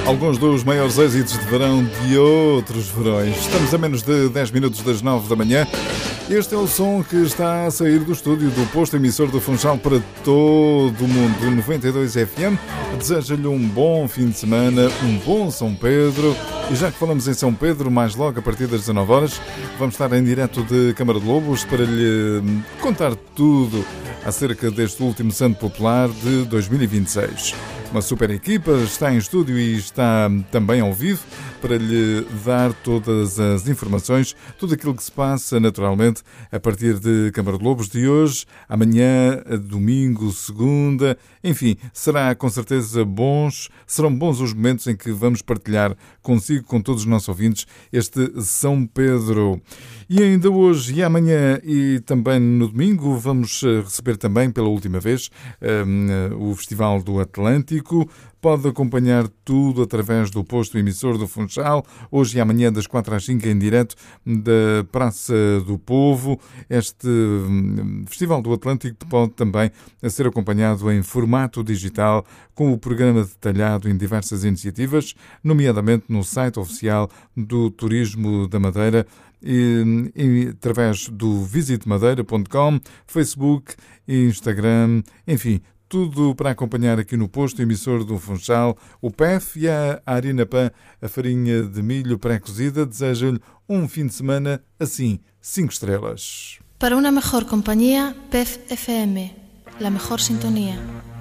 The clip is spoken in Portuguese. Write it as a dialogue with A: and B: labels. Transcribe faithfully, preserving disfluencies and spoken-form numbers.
A: Alguns dos maiores êxitos de verão de outros verões. Estamos a menos de dez minutos das nove da manhã. Este é o som que está a sair do estúdio do posto emissor do Funchal para todo o mundo. noventa e dois F M. Desejo-lhe um bom fim de semana, um bom São Pedro. E já que falamos em São Pedro, mais logo a partir das dezanove horas, vamos estar em direto de Câmara de Lobos para lhe contar tudo acerca deste último Santo Popular de dois mil e vinte e seis. Uma super equipa está em estúdio e está também ao vivo para lhe dar todas as informações, tudo aquilo que se passa naturalmente a partir de Câmara de Lobos de hoje, amanhã, domingo, segunda, enfim, será com certeza bons, serão bons os momentos em que vamos partilhar consigo, com todos os nossos ouvintes, este São Pedro. E ainda hoje e amanhã e também no domingo vamos receber também pela última vez um, o Festival do Atlântico. Pode acompanhar tudo através do posto emissor do Funchal, hoje e amanhã das quatro às cinco em direto da Praça do Povo. Este Festival do Atlântico pode também ser acompanhado em formato digital, com o programa detalhado em diversas iniciativas, nomeadamente no site oficial do Turismo da Madeira, e, e através do visite madeira ponto com, Facebook, Instagram, enfim, tudo para acompanhar aqui no posto emissor do Funchal, o P E F e a Harina Pan, a farinha de milho pré-cozida. Desejo-lhe um fim de semana assim, cinco estrelas.
B: Para uma melhor companhia, P E F F M, a melhor sintonia.